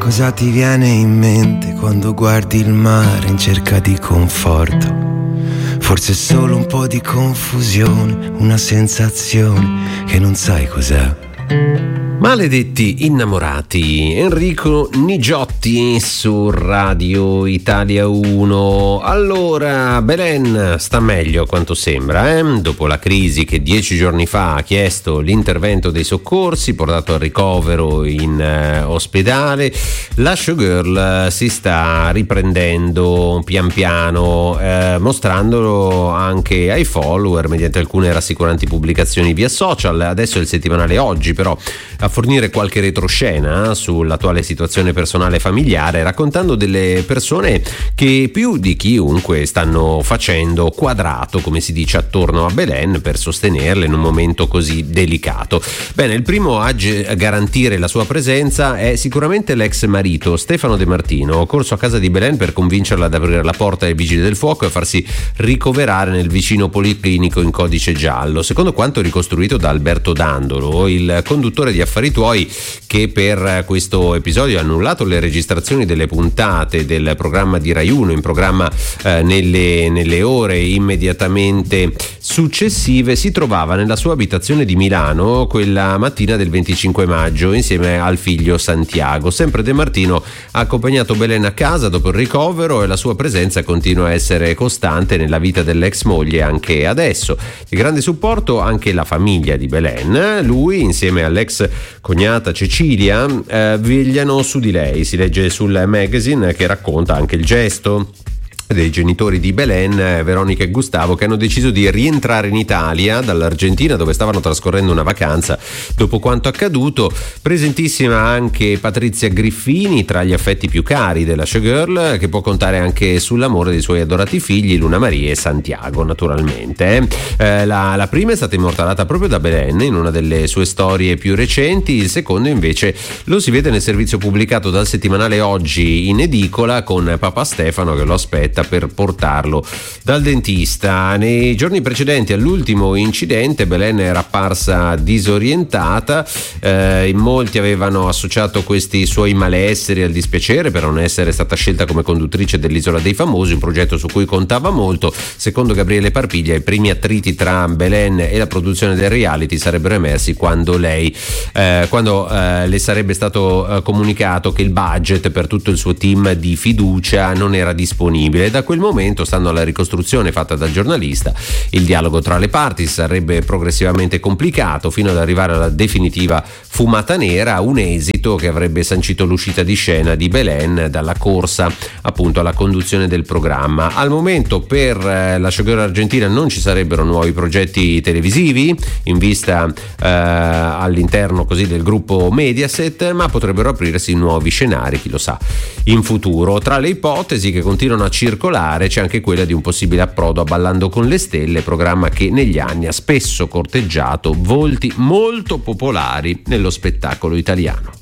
Cosa ti viene in mente quando guardi il mare in cerca di conforto? Forse solo un po' di confusione, una sensazione che non sai cos'è. Maledetti innamorati, Enrico Nigiotti su Radio Italia 1. Allora, Belen sta meglio a quanto sembra, dopo la crisi che 10 giorni fa ha chiesto l'intervento dei soccorsi, portato al ricovero in ospedale. La showgirl si sta riprendendo pian piano, mostrandolo anche ai follower mediante alcune rassicuranti pubblicazioni via social. Adesso è il settimanale Oggi però a fornire qualche retroscena sull'attuale situazione personale e familiare, raccontando delle persone che più di chiunque stanno facendo quadrato, come si dice, attorno a Belen per sostenerla in un momento così delicato. Bene, il primo a garantire la sua presenza è sicuramente l'ex marito Stefano De Martino, corso a casa di Belen per convincerla ad aprire la porta ai vigili del fuoco e a farsi ricoverare nel vicino policlinico in codice giallo. Secondo quanto ricostruito da Alberto Dandolo, il conduttore di Affari Tuoi, che per questo episodio ha annullato le registrazioni delle puntate del programma di Rai 1 in programma nelle ore immediatamente successive, si trovava nella sua abitazione di Milano quella mattina del 25 maggio insieme al figlio Santiago. Sempre De Martino ha accompagnato Belen a casa dopo il ricovero e la sua presenza continua a essere costante nella vita dell'ex moglie anche adesso. Di grande supporto anche la famiglia di Belen. Lui insieme all'ex cognata Cecilia vegliano su di lei. Si legge sul magazine che racconta anche il gesto dei genitori di Belen, Veronica e Gustavo, che hanno deciso di rientrare in Italia dall'Argentina, dove stavano trascorrendo una vacanza dopo quanto accaduto. Presentissima anche Patrizia Griffini, tra gli affetti più cari della showgirl, che può contare anche sull'amore dei suoi adorati figli Luna Maria e Santiago, naturalmente. La prima è stata immortalata proprio da Belen in una delle sue storie più recenti. Il secondo invece lo si vede nel servizio pubblicato dal settimanale Oggi in edicola, con Papà Stefano che lo aspetta per portarlo dal dentista. Nei giorni precedenti all'ultimo incidente Belen era apparsa disorientata, in molti avevano associato questi suoi malesseri al dispiacere per non essere stata scelta come conduttrice dell'Isola dei Famosi, un progetto su cui contava molto. Secondo Gabriele Parpiglia, i primi attriti tra Belen e la produzione del reality sarebbero emersi quando le sarebbe stato comunicato che il budget per tutto il suo team di fiducia non era disponibile. Da quel momento, stando alla ricostruzione fatta dal giornalista, il dialogo tra le parti sarebbe progressivamente complicato fino ad arrivare alla definitiva fumata nera, un esito che avrebbe sancito l'uscita di scena di Belen dalla corsa appunto alla conduzione del programma. Al momento per la showgirl argentina non ci sarebbero nuovi progetti televisivi in vista all'interno così del gruppo Mediaset, ma potrebbero aprirsi nuovi scenari, chi lo sa, in futuro. Tra le ipotesi che continuano a circolare c'è anche quella di un possibile approdo a Ballando con le Stelle, programma che negli anni ha spesso corteggiato volti molto popolari nello spettacolo italiano.